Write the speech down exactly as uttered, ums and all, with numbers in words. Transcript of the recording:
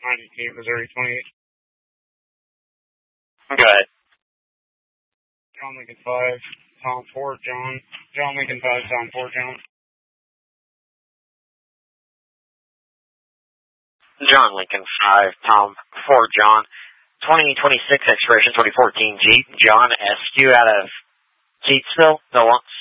ninety-eight, Missouri twenty-eight. Go ahead. John Lincoln five, Tom four, John. John Lincoln five, Tom four, John. John Lincoln five, Tom four, John. twenty twenty-six expiration twenty fourteen Jeep, John Eskew out of Keatsville, no loss.